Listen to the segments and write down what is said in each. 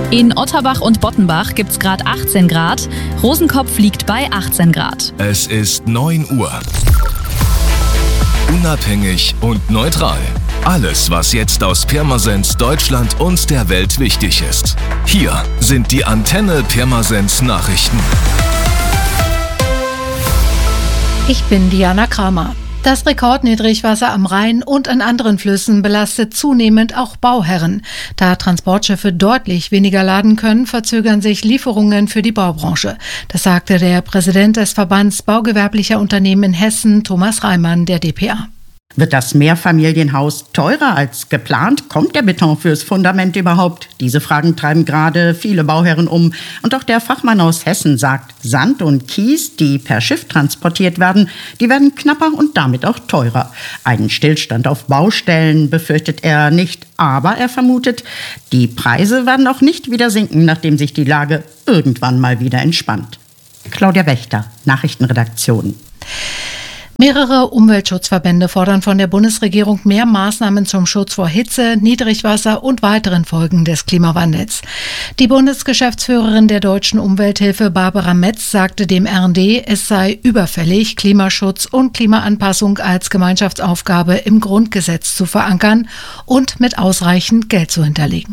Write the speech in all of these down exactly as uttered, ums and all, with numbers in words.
In Otterbach und Bottenbach gibt's gerade achtzehn Grad. Rosenkopf liegt bei achtzehn Grad. Es ist neun Uhr. Unabhängig und neutral. Alles, was jetzt aus Pirmasens, Deutschland und der Welt wichtig ist. Hier sind die Antenne Pirmasens Nachrichten. Ich bin Diana Kramer. Das Rekordniedrigwasser am Rhein und an anderen Flüssen belastet zunehmend auch Bauherren. Da Transportschiffe deutlich weniger laden können, verzögern sich Lieferungen für die Baubranche. Das sagte der Präsident des Verbands baugewerblicher Unternehmen in Hessen, Thomas Reimann, der D P A. Wird das Mehrfamilienhaus teurer als geplant? Kommt der Beton fürs Fundament überhaupt? Diese Fragen treiben gerade viele Bauherren um. Und auch der Fachmann aus Hessen sagt, Sand und Kies, die per Schiff transportiert werden, die werden knapper und damit auch teurer. Einen Stillstand auf Baustellen befürchtet er nicht, aber er vermutet, die Preise werden auch nicht wieder sinken, nachdem sich die Lage irgendwann mal wieder entspannt. Claudia Wächter, Nachrichtenredaktion. Mehrere Umweltschutzverbände fordern von der Bundesregierung mehr Maßnahmen zum Schutz vor Hitze, Niedrigwasser und weiteren Folgen des Klimawandels. Die Bundesgeschäftsführerin der Deutschen Umwelthilfe Barbara Metz sagte dem R und D, es sei überfällig, Klimaschutz und Klimaanpassung als Gemeinschaftsaufgabe im Grundgesetz zu verankern und mit ausreichend Geld zu hinterlegen.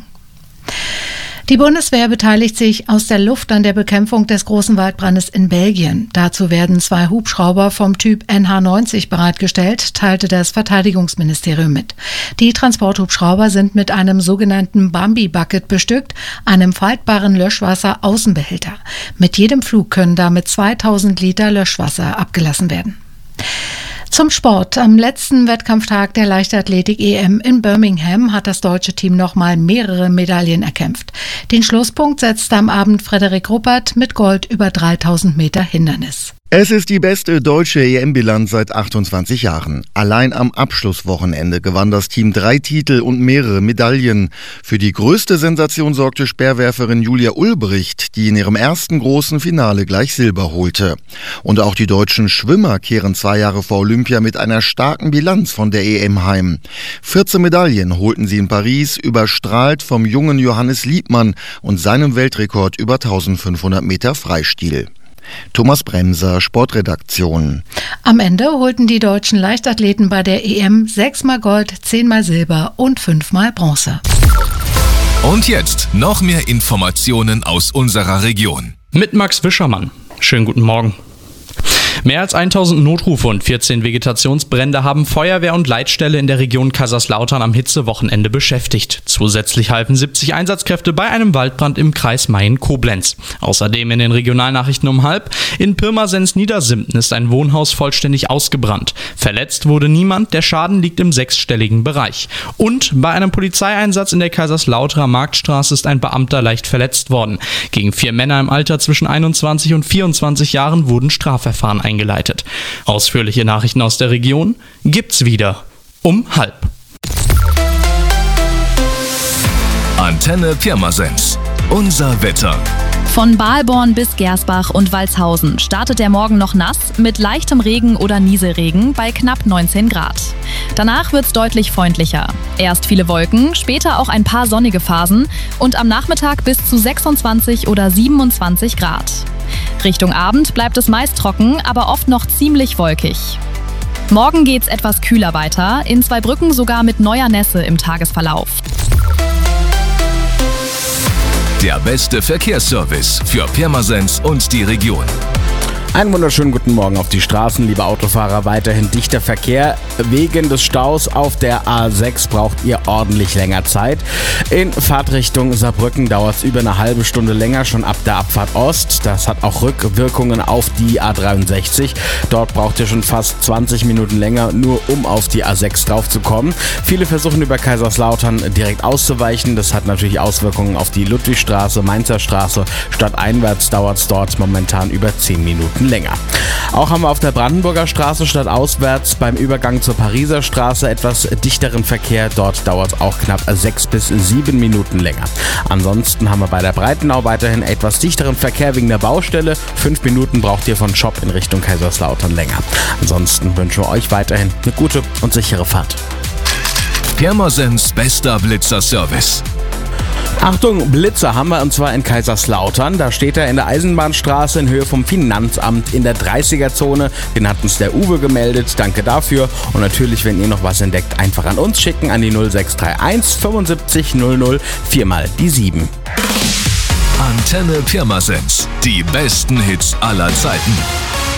Die Bundeswehr beteiligt sich aus der Luft an der Bekämpfung des großen Waldbrandes in Belgien. Dazu werden zwei Hubschrauber vom Typ N H neunzig bereitgestellt, teilte das Verteidigungsministerium mit. Die Transporthubschrauber sind mit einem sogenannten Bambi-Bucket bestückt, einem faltbaren Löschwasser-Außenbehälter. Mit jedem Flug können damit zweitausend Liter Löschwasser abgelassen werden. Zum Sport. Am letzten Wettkampftag der Leichtathletik-E M in Birmingham hat das deutsche Team nochmal mehrere Medaillen erkämpft. Den Schlusspunkt setzte am Abend Frederik Ruppert mit Gold über dreitausend Meter Hindernis. Es ist die beste deutsche E M-Bilanz seit achtundzwanzig Jahren. Allein am Abschlusswochenende gewann das Team drei Titel und mehrere Medaillen. Für die größte Sensation sorgte Speerwerferin Julia Ulbricht, die in ihrem ersten großen Finale gleich Silber holte. Und auch die deutschen Schwimmer kehren zwei Jahre vor Olympia mit einer starken Bilanz von der E M heim. vierzehn Medaillen holten sie in Paris, überstrahlt vom jungen Johannes Liebmann und seinem Weltrekord über eintausendfünfhundert Meter Freistil. Thomas Bremser, Sportredaktion. Am Ende holten die deutschen Leichtathleten bei der E M sechsmal Gold, zehnmal Silber und fünfmal Bronze. Und jetzt noch mehr Informationen aus unserer Region. Mit Max Wischermann. Schönen guten Morgen. Mehr als tausend Notrufe und vierzehn Vegetationsbrände haben Feuerwehr und Leitstelle in der Region Kaiserslautern am Hitzewochenende beschäftigt. Zusätzlich halfen siebzig Einsatzkräfte bei einem Waldbrand im Kreis Mayen-Koblenz. Außerdem in den Regionalnachrichten um halb. In Pirmasens-Niedersimpten ist ein Wohnhaus vollständig ausgebrannt. Verletzt wurde niemand, der Schaden liegt im sechsstelligen Bereich. Und bei einem Polizeieinsatz in der Kaiserslauterer Marktstraße ist ein Beamter leicht verletzt worden. Gegen vier Männer im Alter zwischen einundzwanzig und vierundzwanzig Jahren wurden Strafverfahren eingeleitet. eingeleitet. Ausführliche Nachrichten aus der Region gibt's wieder um halb. Antenne Pirmasens. Unser Wetter. Von Balborn bis Gersbach und Walshausen startet der Morgen noch nass mit leichtem Regen oder Nieselregen bei knapp neunzehn Grad. Danach wird's deutlich freundlicher. Erst viele Wolken, später auch ein paar sonnige Phasen und am Nachmittag bis zu sechsundzwanzig oder siebenundzwanzig Grad. Richtung Abend bleibt es meist trocken, aber oft noch ziemlich wolkig. Morgen geht's etwas kühler weiter, in Zweibrücken sogar mit neuer Nässe im Tagesverlauf. Der beste Verkehrsservice für Pirmasens und die Region. Einen wunderschönen guten Morgen auf die Straßen, liebe Autofahrer. Weiterhin dichter Verkehr. Wegen des Staus auf der A sechs braucht ihr ordentlich länger Zeit. In Fahrtrichtung Saarbrücken dauert es über eine halbe Stunde länger, schon ab der Abfahrt Ost. Das hat auch Rückwirkungen auf die A dreiundsechzig. Dort braucht ihr schon fast zwanzig Minuten länger, nur um auf die A sechs drauf zu kommen. Viele versuchen über Kaiserslautern direkt auszuweichen. Das hat natürlich Auswirkungen auf die Ludwigstraße, Mainzer Straße. Stadteinwärts dauert es dort momentan über zehn Minuten länger. Auch haben wir auf der Brandenburger Straße stadtauswärts beim Übergang zur Pariser Straße etwas dichteren Verkehr. Dort dauert es auch knapp sechs bis sieben Minuten länger. Ansonsten haben wir bei der Breitenau weiterhin etwas dichteren Verkehr wegen der Baustelle. Fünf Minuten braucht ihr von Schopp in Richtung Kaiserslautern länger. Ansonsten wünschen wir euch weiterhin eine gute und sichere Fahrt. Pirmasens bester Blitzerservice. Achtung, Blitzer haben wir, und zwar in Kaiserslautern. Da steht er in der Eisenbahnstraße in Höhe vom Finanzamt in der dreißiger-Zone. Den hat uns der Uwe gemeldet. Danke dafür. Und natürlich, wenn ihr noch was entdeckt, einfach an uns schicken, an die null sechs drei eins fünfundsiebzig null null, viermal die sieben. Antenne Pirmasens. Die besten Hits aller Zeiten.